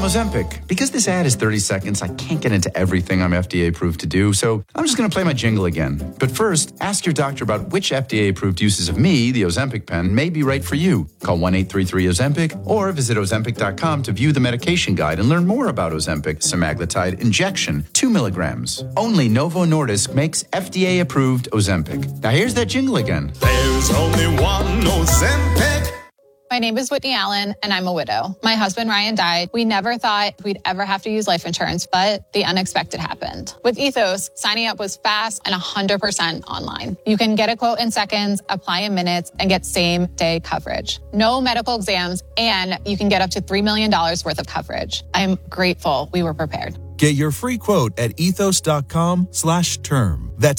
Ozempic. Because this ad is 30 seconds, I can't get into everything I'm FDA approved to do, so I'm just going to play my jingle again. But first, ask your doctor about which FDA approved uses of me, the Ozempic pen, may be right for you. Call 1-833-OZEMPIC or visit Ozempic.com to view the medication guide and learn more about Ozempic semaglutide injection, 2 milligrams. Only Novo Nordisk makes FDA approved Ozempic. Now here's that jingle again. There's only one Ozempic. My name is Whitney Allen, and I'm a widow. My husband, Ryan, died. We never thought we'd ever have to use life insurance, but the unexpected happened. With Ethos, signing up was fast and 100% online. You can get a quote in seconds, apply in minutes, and get same-day coverage. No medical exams, and you can get up to $3 million worth of coverage. I'm grateful we were prepared. Get your free quote at ethos.com/term. That's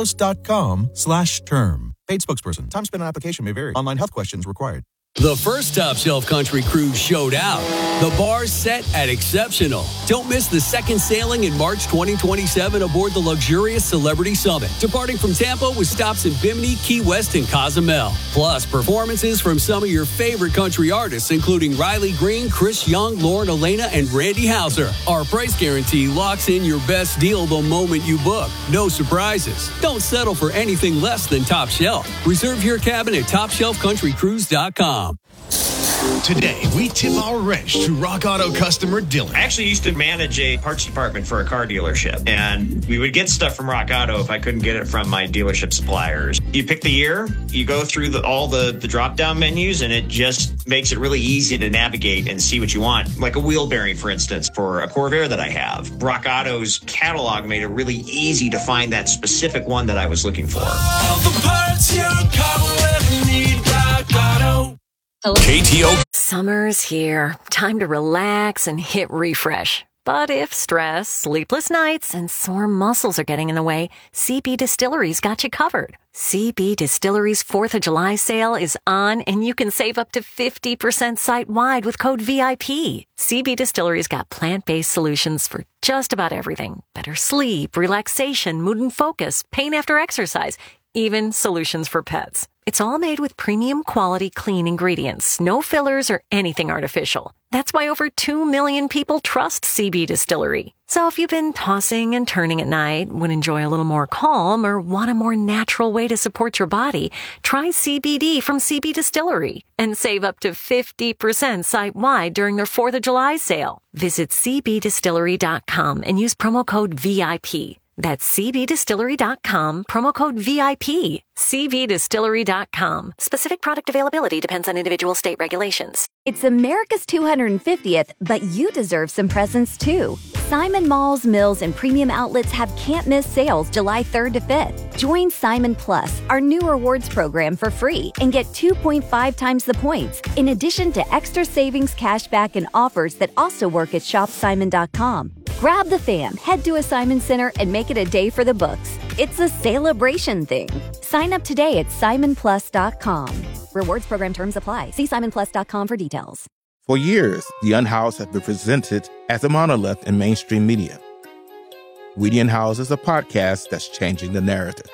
ethos.com/term. Paid spokesperson. Time spent on application may vary. Online health questions required. The first Top Shelf Country Cruise showed out. The bar's set at exceptional. Don't miss the second sailing in March 2027 aboard the luxurious Celebrity Summit, departing from Tampa with stops in Bimini, Key West, and Cozumel. Plus, performances from some of your favorite country artists, including Riley Green, Chris Young, Lauren Elena, and Randy Houser. Our price guarantee locks in your best deal the moment you book. No surprises. Don't settle for anything less than Top Shelf. Reserve your cabin at TopShelfCountryCruise.com. Today, we tip our wrench to Rock Auto customer Dylan. I actually used to manage a parts department for a car dealership, and we would get stuff from Rock Auto if I couldn't get it from my dealership suppliers. You pick the year, you go through all the drop-down menus, and it just makes it really easy to navigate and see what you want. Like a wheel bearing, for instance, for a Corvair that I have. Rock Auto's catalog made it really easy to find that specific one that I was looking for. All the parts your car will ever need, Rock Auto. KTO. Summer's here. Time to relax and hit refresh. But if stress, sleepless nights, and sore muscles are getting in the way, CB Distillery's got you covered. CB Distillery's 4th of July sale is on, and you can save up to 50% site-wide with code VIP. CB Distillery's got plant-based solutions for just about everything. Better sleep, relaxation, mood and focus, pain after exercise, even solutions for pets. It's all made with premium quality clean ingredients, no fillers or anything artificial. That's why over 2 million people trust CB Distillery. So if you've been tossing and turning at night, would enjoy a little more calm, or want a more natural way to support your body, try CBD from CB Distillery and save up to 50% site-wide during their 4th of July sale. Visit cbdistillery.com and use promo code VIP. That's cbdistillery.com, promo code VIP. cbdistillery.com. Specific product availability depends on individual state regulations. It's America's 250th, but you deserve some presents too. Simon Malls, Mills, and premium outlets have can't-miss sales July 3rd to 5th. Join Simon Plus, our new rewards program, for free and get 2.5 times the points, in addition to extra savings, cashback, and offers that also work at shopsimon.com. Grab the fam, head to a Simon Center, and make it a day for the books. It's a celebration thing. Sign up today at simonplus.com. Rewards program terms apply. See simonplus.com for details. For years, The Unhoused have been presented as a monolith in mainstream media. We the Unhoused is a podcast that's changing the narrative.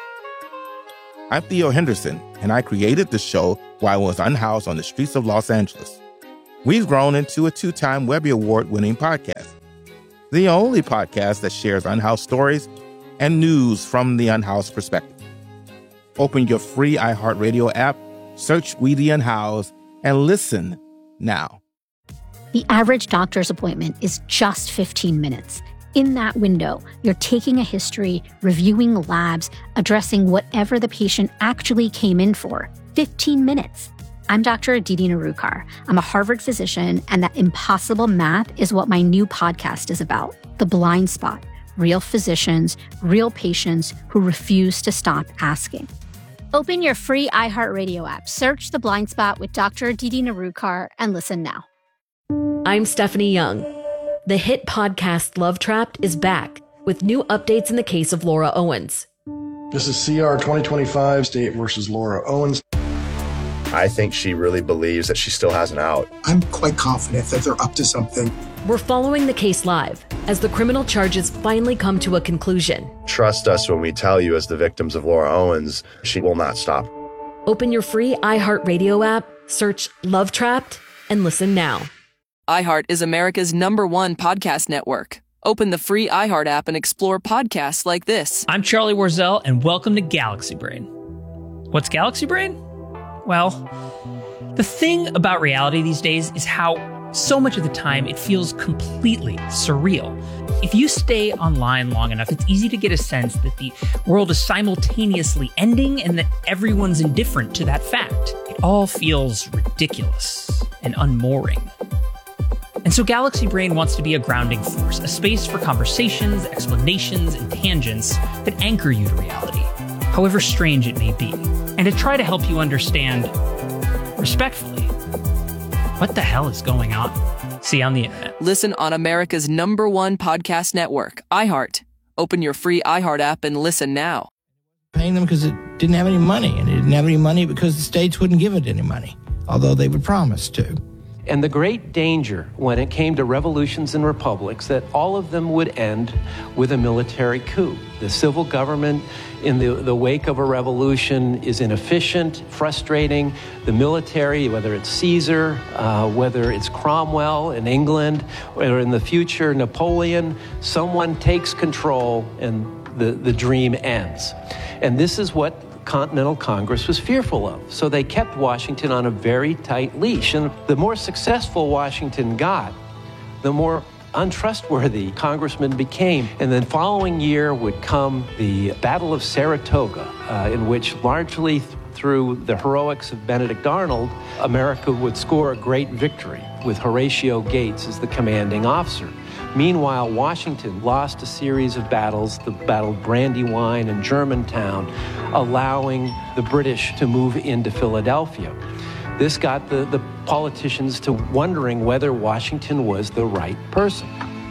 I'm Theo Henderson, and I created the show while I was unhoused on the streets of Los Angeles. We've grown into a 2-time Webby Award-winning podcast. The only podcast that shares unhoused stories and news from the unhoused perspective. Open your free iHeartRadio app, search We the Unhoused, and listen now. The average doctor's appointment is just 15 minutes. In that window, you're taking a history, reviewing labs, addressing whatever the patient actually came in for. 15 minutes. I'm Dr. Aditi Narukar. I'm a Harvard physician, and that impossible math is what my new podcast is about. The Blind Spot. Real physicians, real patients who refuse to stop asking. Open your free iHeartRadio app, search The Blind Spot with Dr. Aditi Narukar, and listen now. I'm Stephanie Young. The hit podcast Love Trapped is back with new updates in the case of Laura Owens. This is CR 2025, State versus Laura Owens. I think she really believes that she still has an out. I'm quite confident that they're up to something. We're following the case live as the criminal charges finally come to a conclusion. Trust us when we tell you, as the victims of Laura Owens, she will not stop. Open your free iHeartRadio app, search Love Trapped, and listen now. iHeart is America's #1 podcast network. Open the free iHeart app and explore podcasts like this. I'm Charlie Warzel, and welcome to Galaxy Brain. What's Galaxy Brain? Well, the thing about reality these days is how so much of the time it feels completely surreal. If you stay online long enough, it's easy to get a sense that the world is simultaneously ending and that everyone's indifferent to that fact. It all feels ridiculous and unmooring. And so Galaxy Brain wants to be a grounding force, a space for conversations, explanations, and tangents that anchor you to reality, however strange it may be, and to try to help you understand, respectfully, what the hell is going on? See you on the internet. Listen on America's #1 podcast network, iHeart. Open your free iHeart app and listen now. Paying them because it didn't have any money, and it didn't have any money because the states wouldn't give it any money, although they would promise to. And the great danger when it came to revolutions and republics, that all of them would end with a military coup. The civil government in the wake of a revolution is inefficient, frustrating. The military, whether it's Caesar, whether it's Cromwell in England, or in the future Napoleon, someone takes control and the dream ends. And this is what Continental Congress was fearful of. So they kept Washington on a very tight leash. And the more successful Washington got, the more untrustworthy congressmen became. And then following year would come the Battle of Saratoga, in which largely through the heroics of Benedict Arnold, America would score a great victory with Horatio Gates as the commanding officer. Meanwhile, Washington lost a series of battles, the Battle of Brandywine and Germantown, allowing the British to move into Philadelphia. This got the politicians to wondering whether Washington was the right person.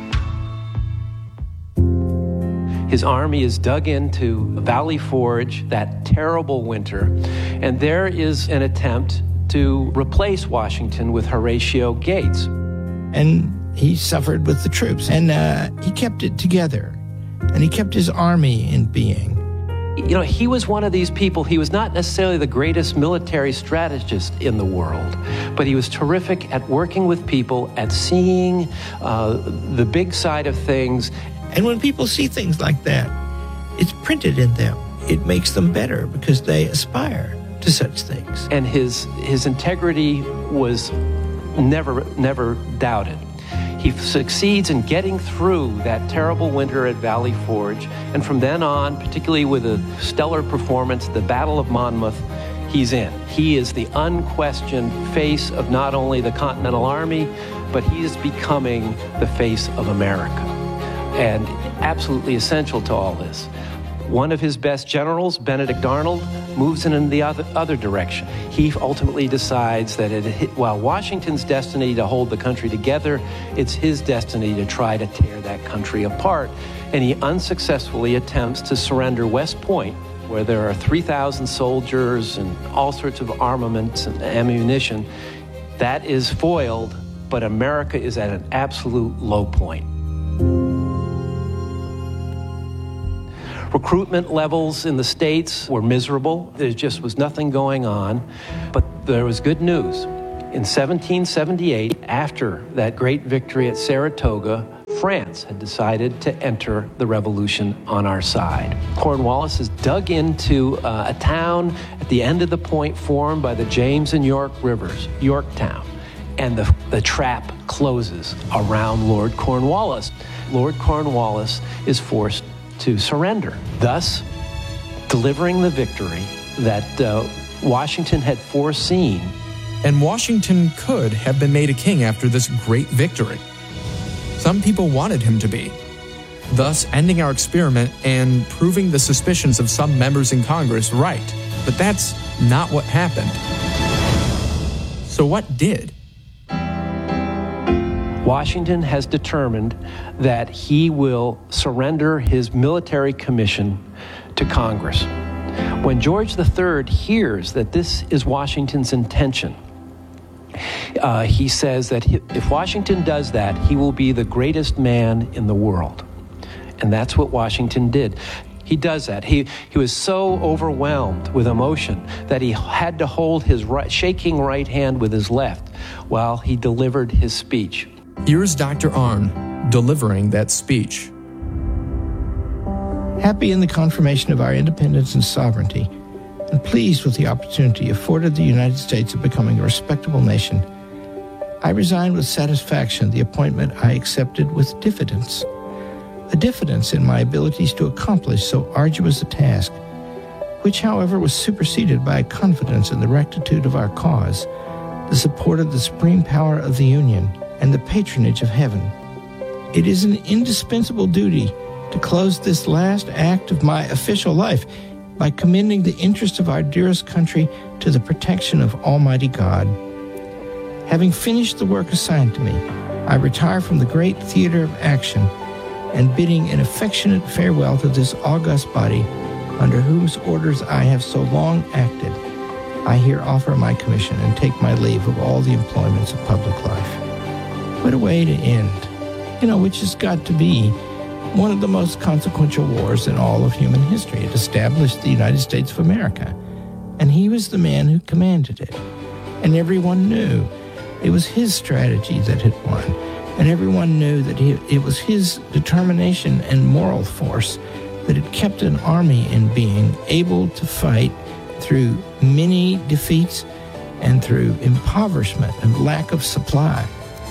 His army is dug into Valley Forge that terrible winter, and there is an attempt to replace Washington with Horatio Gates. And he suffered with the troops, and he kept it together, and he kept his army in being. You know, he was one of these people. He was not necessarily the greatest military strategist in the world, but he was terrific at working with people, at seeing the big side of things. And when people see things like that, it's printed in them. It makes them better because they aspire to such things. And his integrity was never doubted. He succeeds in getting through that terrible winter at Valley Forge, and from then on, particularly with a stellar performance, the Battle of Monmouth, he's in. He is the unquestioned face of not only the Continental Army, but he is becoming the face of America, and absolutely essential to all this. One of his best generals, Benedict Arnold, moves in the other direction. He ultimately decides that while Washington's destiny to hold the country together, it's his destiny to try to tear that country apart. And he unsuccessfully attempts to surrender West Point, where there are 3,000 soldiers and all sorts of armaments and ammunition. That is foiled, but America is at an absolute low point. Recruitment levels in the states were miserable. There just was nothing going on. But there was good news. In 1778, after that great victory at Saratoga, France had decided to enter the revolution on our side. Cornwallis has dug into a town at the end of the point formed by the James and York rivers, Yorktown. And the trap closes around Lord Cornwallis. Lord Cornwallis is forced to surrender, thus delivering the victory that Washington had foreseen. And Washington could have been made a king after this great victory. Some people wanted him to be, thus ending our experiment and proving the suspicions of some members in Congress right. But that's not what happened. So what did? Washington has determined that he will surrender his military commission to Congress. When George III hears that this is Washington's intention, he says that if Washington does that, he will be the greatest man in the world. And that's what Washington did. He does that. He was so overwhelmed with emotion that he had to hold his shaking right hand with his left while he delivered his speech. Here's Dr. Arnn delivering that speech. Happy in the confirmation of our independence and sovereignty, and pleased with the opportunity afforded the United States of becoming a respectable nation, I resign with satisfaction the appointment I accepted with diffidence. A diffidence in my abilities to accomplish so arduous a task, which, however, was superseded by a confidence in the rectitude of our cause, the support of the supreme power of the Union, and the patronage of heaven. It is an indispensable duty to close this last act of my official life by commending the interest of our dearest country to the protection of Almighty God. Having finished the work assigned to me, I retire from the great theater of action, and bidding an affectionate farewell to this august body, under whose orders I have so long acted, I here offer my commission and take my leave of all the employments of public life. What a way to end, which has got to be one of the most consequential wars in all of human history. It established the United States of America, and he was the man who commanded it. And everyone knew it was his strategy that had won. And everyone knew that it was his determination and moral force that had kept an army in being, able to fight through many defeats and through impoverishment and lack of supply.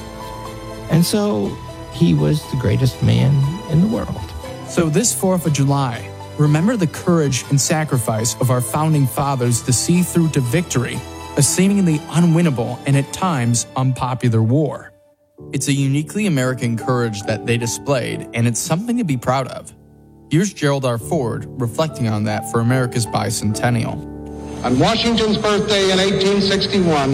And so he was the greatest man in the world. So this 4th of July, remember the courage and sacrifice of our founding fathers to see through to victory a seemingly unwinnable and at times unpopular war. It's a uniquely American courage that they displayed, and it's something to be proud of. Here's Gerald R. Ford reflecting on that for America's bicentennial. On Washington's birthday in 1861,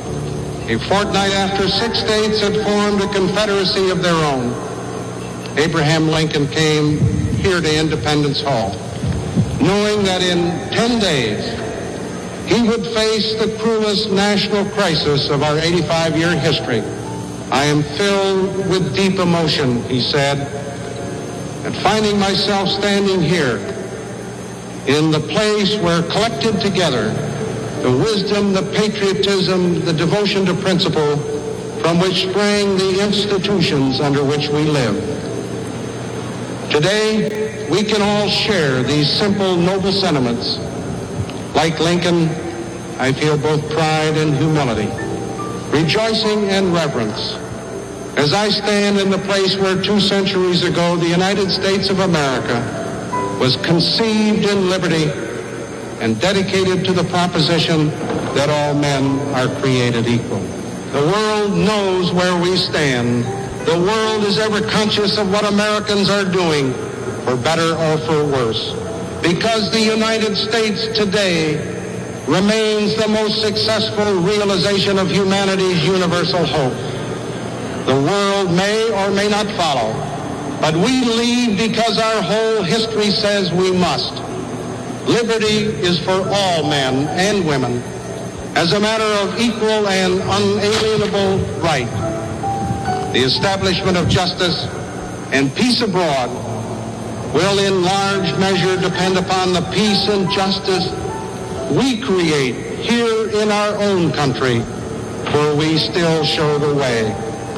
a fortnight after 6 states had formed a confederacy of their own, Abraham Lincoln came here to Independence Hall, knowing that in 10 days he would face the cruelest national crisis of our 85-year history. I am filled with deep emotion, he said, at finding myself standing here in the place where collected together the wisdom, the patriotism, the devotion to principle from which sprang the institutions under which we live. Today, we can all share these simple, noble sentiments. Like Lincoln, I feel both pride and humility, rejoicing and reverence, as I stand in the place where 2 centuries ago the United States of America was conceived in liberty and dedicated to the proposition that all men are created equal. The world knows where we stand. The world is ever conscious of what Americans are doing, for better or for worse, because the United States today remains the most successful realization of humanity's universal hope. The world may or may not follow, but we lead because our whole history says we must. Liberty is for all men and women as a matter of equal and unalienable right. The establishment of justice and peace abroad will in large measure depend upon the peace and justice we create here in our own country, where we still show the way.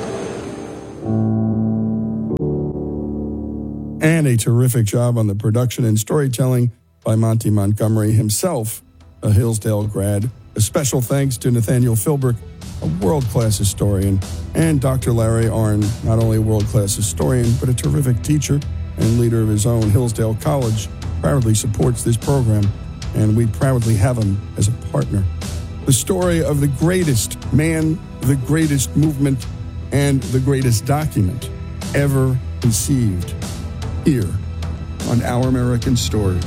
And a terrific job on the production and storytelling by Monty Montgomery himself, a Hillsdale grad. A special thanks to Nathaniel Philbrick, a world-class historian, and Dr. Larry Arnn, not only a world-class historian, but a terrific teacher and leader of his own. Hillsdale College proudly supports this program, and we proudly have him as a partner. The story of the greatest man, the greatest movement, and the greatest document ever conceived, here on Our American Stories.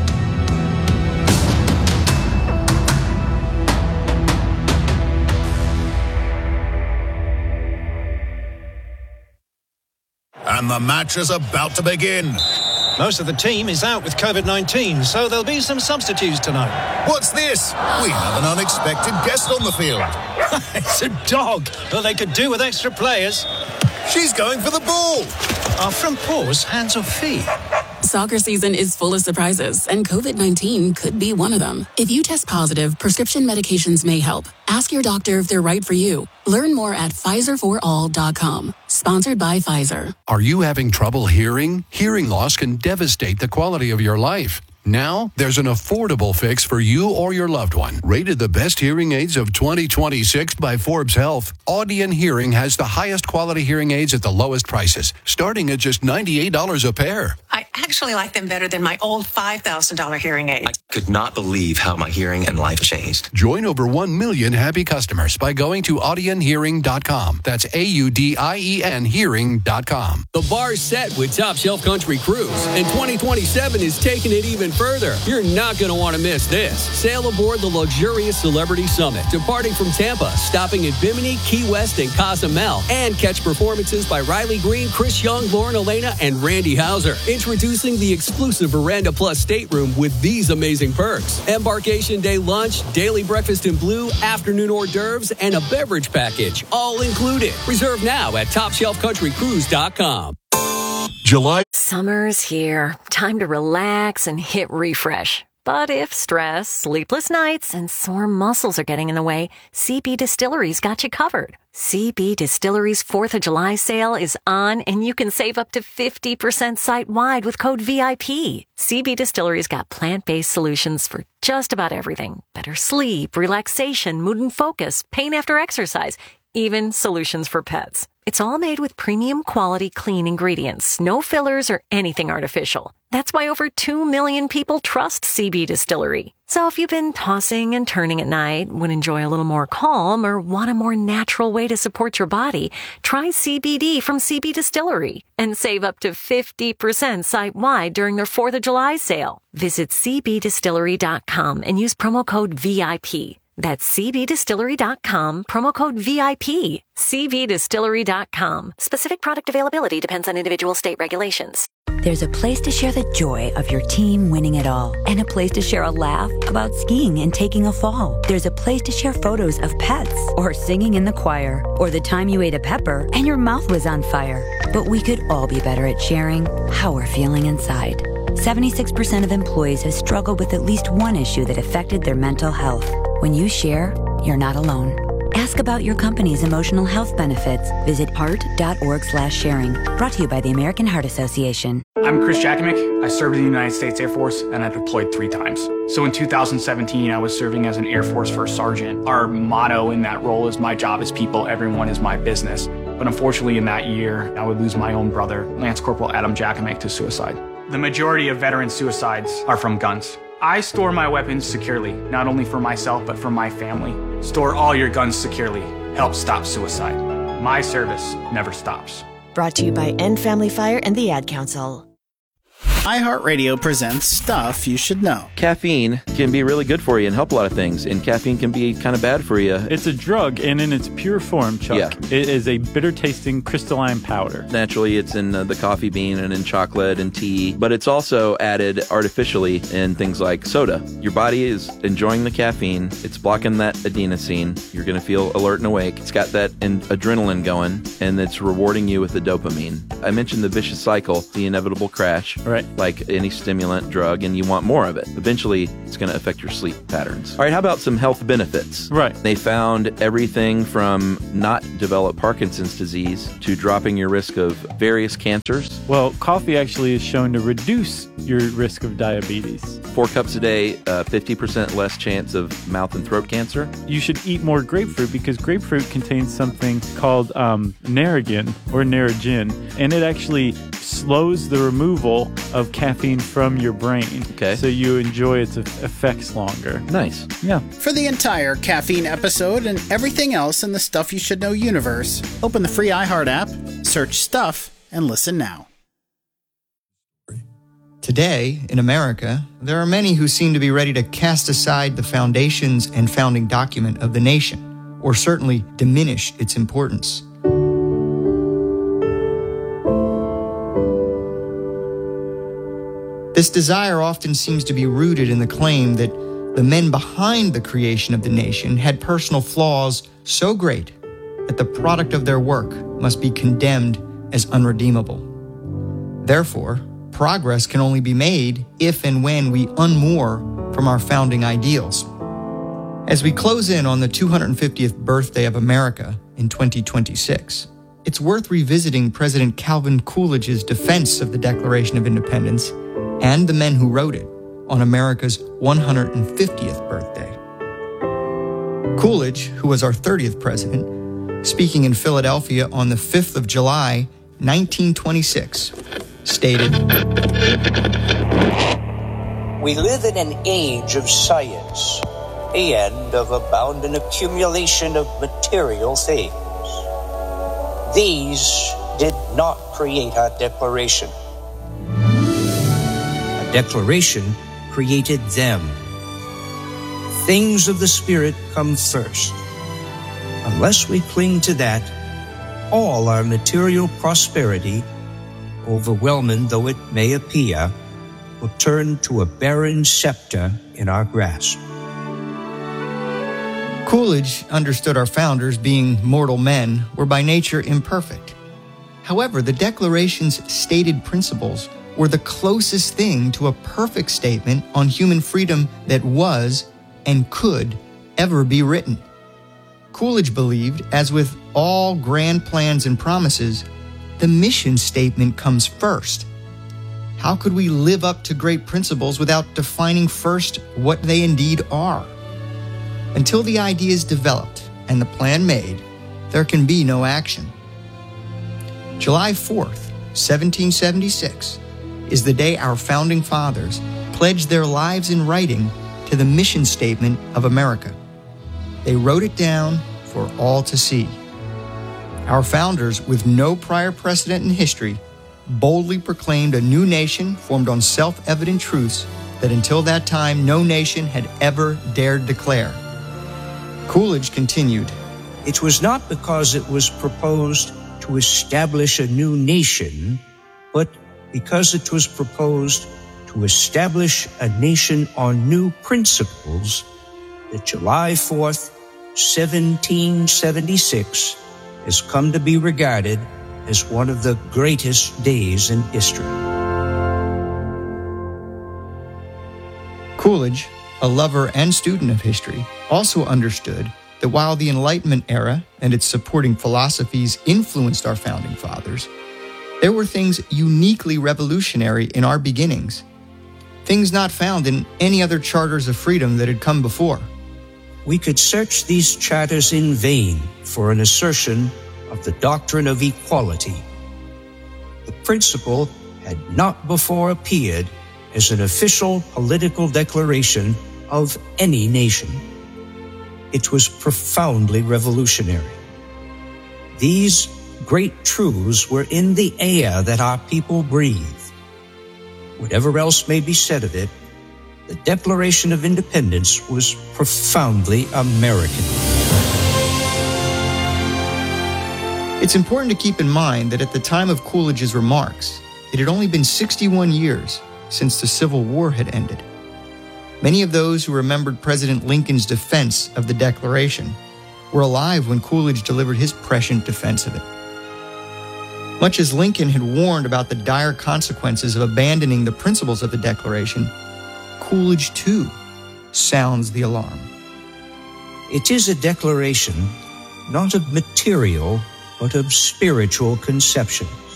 And the match is about to begin. Most of the team is out with COVID-19, so there'll be some substitutes tonight. What's this? We have an unexpected guest on the field. It's a dog. Well, they could do with extra players. She's going for the ball. Our front paws, hands or feet? Soccer season is full of surprises, and COVID-19 could be one of them. If you test positive, prescription medications may help. Ask your doctor if they're right for you. Learn more at PfizerForAll.com. Sponsored by Pfizer. Are you having trouble hearing? Hearing loss can devastate the quality of your life. Now, there's an affordable fix for you or your loved one. Rated the best hearing aids of 2026 by Forbes Health, Audion Hearing has the highest quality hearing aids at the lowest prices, starting at just $98 a pair. I actually like them better than my old $5,000 hearing aid. I could not believe how my hearing and life changed. Join over 1 million happy customers by going to audionhearing.com. That's AUDIEN hearing.com. The bar's set with Top Shelf Country Cruise, and 2027 is taking it even further. You're not going to want to miss this. Sail aboard the luxurious Celebrity Summit, departing from Tampa, stopping at Bimini, Key West, and Cozumel, and catch performances by Riley Green, Chris Young, Lauren Elena, and Randy Houser. Introducing the exclusive Veranda Plus stateroom with these amazing perks: embarkation day lunch, daily breakfast in blue, afternoon hors d'oeuvres, and a beverage package, all included. Reserve now at TopShelfCountryCruise.com. July. Summer's here. Time to relax and hit refresh. But if stress, sleepless nights, and sore muscles are getting in the way, CB Distillery's got you covered. CB Distillery's 4th of July sale is on, and you can save up to 50% site-wide with code VIP. CB Distillery's got plant-based solutions for just about everything. Better sleep, relaxation, mood and focus, pain after exercise, even solutions for pets. It's all made with premium quality clean ingredients, no fillers or anything artificial. That's why over 2 million people trust CB Distillery. So if you've been tossing and turning at night, would enjoy a little more calm, or want a more natural way to support your body, try CBD from CB Distillery and save up to 50% site-wide during their 4th of July sale. Visit cbdistillery.com and use promo code VIP. That's cbdistillery.com, promo code VIP. cbdistillery.com. Specific product availability depends on individual state regulations. There's a place to share the joy of your team winning it all, and a place to share a laugh about skiing and taking a fall. There's a place to share photos of pets, or singing in the choir, or the time you ate a pepper and your mouth was on fire. But we could all be better at sharing how we're feeling inside. 76% of employees have struggled with at least one issue that affected their mental health. When you share, you're not alone. Ask about your company's emotional health benefits. Visit heart.org/sharing. Brought to you by the American Heart Association. I'm Chris Jakimick. I served in the United States Air Force, and I deployed 3 times. So in 2017, I was serving as an Air Force First Sergeant. Our motto in that role is, "My job is people, everyone is my business." But unfortunately, in that year, I would lose my own brother, Lance Corporal Adam Jakimick, to suicide. The majority of veteran suicides are from guns. I store my weapons securely, not only for myself, but for my family. Store all your guns securely. Help stop suicide. My service never stops. Brought to you by End Family Fire and the Ad Council. iHeartRadio presents Stuff You Should Know. Caffeine can be really good for you and help a lot of things, and caffeine can be kind of bad for you. It's a drug, and in its pure form, Chuck, it is a bitter-tasting crystalline powder. Naturally, it's in the coffee bean and in chocolate and tea, but it's also added artificially in things like soda. Your body is enjoying the caffeine. It's blocking that adenosine. You're going to feel alert and awake. It's got that adrenaline going, and it's rewarding you with the dopamine. I mentioned the vicious cycle, the inevitable crash. Right. Like any stimulant drug, and you want more of it. Eventually, it's going to affect your sleep patterns. All right, how about some health benefits? Right. They found everything from not develop Parkinson's disease to dropping your risk of various cancers. Well, coffee actually is shown to reduce your risk of diabetes. 4 cups a day, 50% less chance of mouth and throat cancer. You should eat more grapefruit because grapefruit contains something called Narragin or Narragin, and it actually slows the removal of caffeine from your brain. Okay. So you enjoy its effects longer. Nice. Yeah. For the entire caffeine episode and everything else in the Stuff You Should Know universe, open the free iHeart app, search Stuff, and listen now. Today, in America, there are many who seem to be ready to cast aside the foundations and founding document of the nation, or certainly diminish its importance. This desire often seems to be rooted in the claim that the men behind the creation of the nation had personal flaws so great that the product of their work must be condemned as unredeemable. Therefore, progress can only be made if and when we unmoor from our founding ideals. As we close in on the 250th birthday of America in 2026, it's worth revisiting President Calvin Coolidge's defense of the Declaration of Independence and the men who wrote it on America's 150th birthday. Coolidge, who was our 30th president, speaking in Philadelphia on the 5th of July, 1926, stated, "We live in an age of science and of abounding accumulation of material things. These did not create our Declaration. A Declaration created them. Things of the Spirit come first. Unless we cling to that, all our material prosperity, overwhelming though it may appear, will turn to a barren scepter in our grasp." Coolidge understood our founders, being mortal men, were by nature imperfect. However, the Declaration's stated principles were the closest thing to a perfect statement on human freedom that was and could ever be written. Coolidge believed, as with all grand plans and promises, the mission statement comes first. How could we live up to great principles without defining first what they indeed are? Until the idea is developed and the plan made, there can be no action. July 4th, 1776, is the day our founding fathers pledged their lives in writing to the mission statement of America. They wrote it down for all to see. Our founders, with no prior precedent in history, boldly proclaimed a new nation formed on self-evident truths that until that time no nation had ever dared declare. Coolidge continued, "It was not because it was proposed to establish a new nation, but because it was proposed to establish a nation on new principles that July 4th, 1776 has come to be regarded as one of the greatest days in history." Coolidge, a lover and student of history, also understood that while the Enlightenment era and its supporting philosophies influenced our founding fathers, there were things uniquely revolutionary in our beginnings, things not found in any other charters of freedom that had come before. We could search these charters in vain for an assertion of the doctrine of equality. The principle had not before appeared as an official political declaration of any nation. It was profoundly revolutionary. These great truths were in the air that our people breathe. Whatever else may be said of it, the Declaration of Independence was profoundly American. It's important to keep in mind that at the time of Coolidge's remarks, it had only been 61 years since the Civil War had ended. Many of those who remembered President Lincoln's defense of the Declaration were alive when Coolidge delivered his prescient defense of it. Much as Lincoln had warned about the dire consequences of abandoning the principles of the Declaration, Coolidge, too, sounds the alarm. It is a declaration not of material, but of spiritual conceptions.